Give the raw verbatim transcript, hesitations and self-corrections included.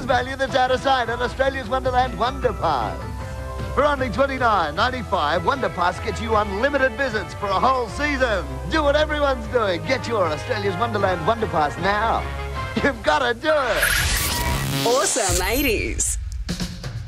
There's value that's out of sight on Australia's Wonderland Wonder Pass. For only twenty-nine ninety-five, Wonder Pass gets you unlimited visits for a whole season. Do what everyone's doing. Get your Australia's Wonderland Wonder Pass now. You've got to do it. Awesome eighties.